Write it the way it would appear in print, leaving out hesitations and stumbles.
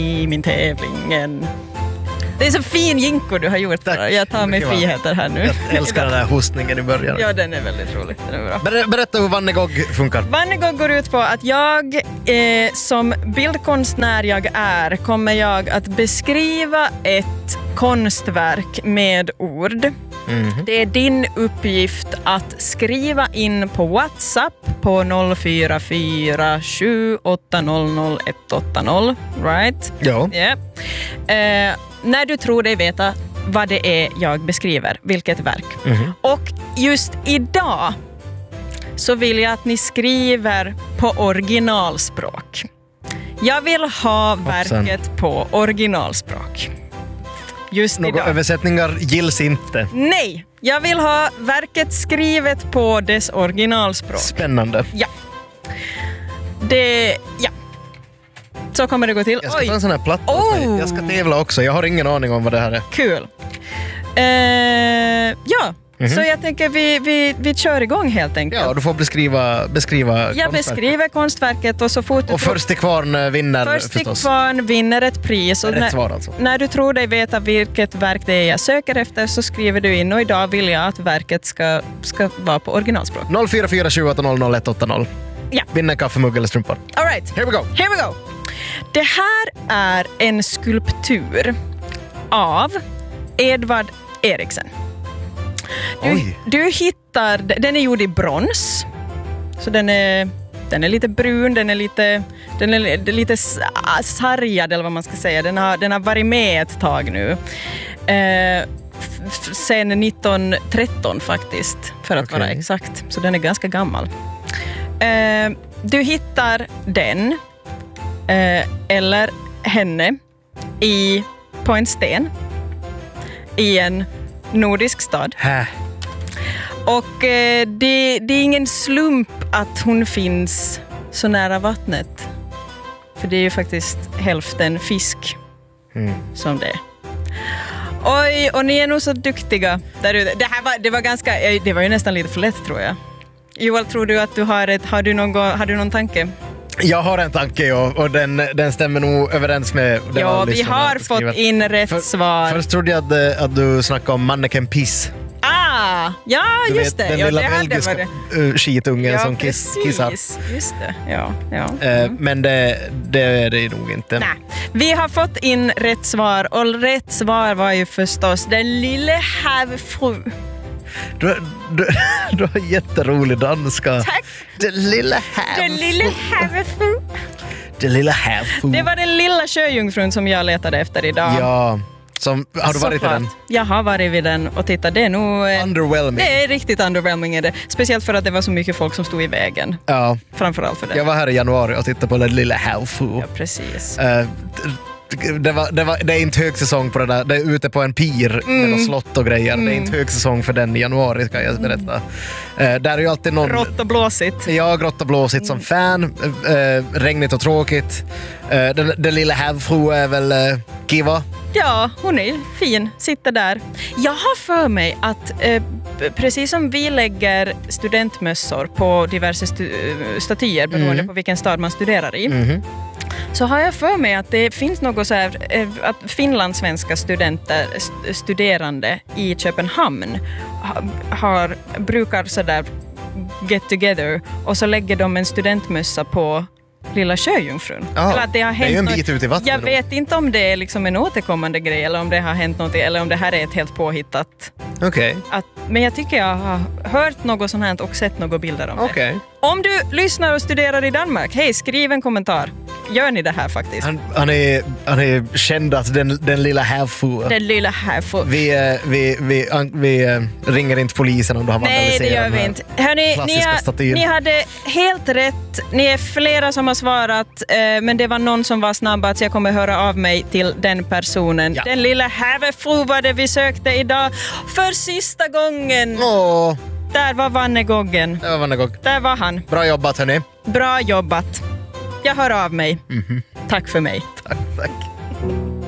i min tävlingen. Det är så fin jinko du har gjort. Tack. Jag tar mig friheter här nu. Jag älskar den här hostningen i början. Ja, den är väldigt rolig. Den är bra. Berätta hur Vannegog funkar. Vannegog går ut på att jag som bildkonstnär jag är kommer jag att beskriva ett konstverk med ord. Det är din uppgift att skriva in på WhatsApp på 0447800180, right? Ja. Yeah. När du tror dig veta vad det är jag beskriver, vilket verk. Och just idag så vill jag att ni skriver på originalspråk. Jag vill ha verket på originalspråk. Just några idag. Översättningar gills inte. Nej, jag vill ha verket skrivet på dess originalspråk. Spännande. Ja. Så kommer det gå till. Jag ska ta en sån här platta. Jag ska tävla också. Jag har ingen aning om vad det här är. Kul. Så jag tänker vi kör igång helt enkelt. Ja, du får beskriva jag beskriver konstverket och så fort du... Och först till kvarn vinner först till förstås. kvarn vinner ett pris. Och rätt svar alltså. När du tror dig veta vilket verk det är jag söker efter så skriver du in och idag vill jag att verket ska vara på originalspråk. 0447800180. Ja. Vinner kaffemugg eller strumpor. All right. Here we go. Here we go. Det här är en skulptur av Edvard Eriksen. Du hittar, den är gjord i brons. Så den är lite brun, den är lite sargad eller vad man ska säga. Den har varit med ett tag nu. Sen 1913 faktiskt, för att vara exakt. Så den är ganska gammal. Du hittar den eller henne på en sten i en nordisk stad. Och det är ingen slump att hon finns så nära vattnet. För det är ju faktiskt hälften fisk som det är. Oj, och ni är nog så duktiga där ute. Det var ju nästan lite för lätt tror jag. Joel, tror du att du har du någon tanke? Jag har en tanke och den stämmer nog överens med den. Ja, vi har fått in rätt svar. Först trodde jag att du snackade om Manneken Piss. Ja, just det. Den lilla belgiska skitungen som kissar. Just det, ja. Men det är det nog inte. Nej. Vi har fått in rätt svar och rätt svar var ju förstås Den lille havfru. Du har jätterolig danska. Tack. Den lilla havfru. Det var den lilla sjöjungfrun som jag letade efter idag. Ja. Har du varit i den? Jag har varit vid den och tittat. Det är nog... underwhelming. Det är riktigt underwhelming. Är det. Speciellt för att det var så mycket folk som stod i vägen. Ja. Framförallt för det. Jag var här i januari och tittade på den lilla havfru. Ja, precis. Det är inte högsäsong på det där. Det är ute på en pir med något slott och grejer. Det är inte högsäsong för den i januari, ska jag berätta. Där är ju alltid någon... Grått och blåsigt. Ja, grått och blåsigt som fan. Regnigt och tråkigt. Den lilla havfru är väl kiva. Ja, hon är fin. Sitter där. Jag har för mig att precis som vi lägger studentmössor på diverse statyer beroende på vilken stad man studerar i, så har jag för mig att det finns något så här, att finlandssvenska studerande i Köpenhamn brukar så där get together och så lägger de en studentmössa på Lilla sjöjungfrun. Eller att det har hänt det är ju en bit ut i vattnet. Jag vet inte om det är liksom en återkommande grej eller om det har hänt något eller om det här är ett helt påhittat. Okej. Men jag tycker jag har hört något sånt här och sett några bilder om det. Om du lyssnar och studerar i Danmark, hej, skriv en kommentar. Gör ni det här faktiskt? Han är känd att den lilla havfru. Den lilla havfru. Vi ringer inte polisen om du har vandaliserat. Nej, det gör vi inte. Hörrni, ni hade helt rätt. Ni är flera som har svarat, men det var någon som var snabb så jag kommer höra av mig till den personen. Ja. Den lilla havfru var det vi sökte idag för sista gången. Där var Vannegoggen. Där var han. Bra jobbat, hörni. Bra jobbat. Jag hör av mig. Tack för mig. Tack.